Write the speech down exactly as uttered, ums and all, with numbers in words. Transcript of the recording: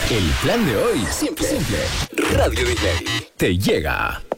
El plan de hoy, simple, simple. Radio Disney te llega.